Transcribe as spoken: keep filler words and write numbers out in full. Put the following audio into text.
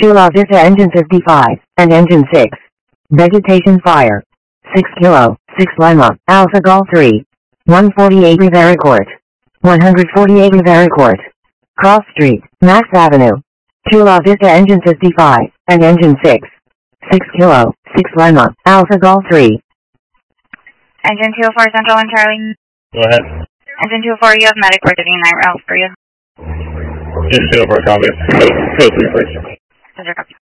Chula Vista engine fifty-five, and engine six. Vegetation fire. six Kilo, six Lima, Alpha Golf three. one forty-eight Rivera Court. one forty-eight Rivera Court. Cross Street, Max Avenue. Chula Vista engine fifty-five, and engine six. six Kilo, six Lima, Alpha Golf three. Engine two oh four Central and Charlie. Go ahead. Engine two oh four, you have medic for nine routes for you. Engine two oh four, copy. Code three, please. Roger, copy.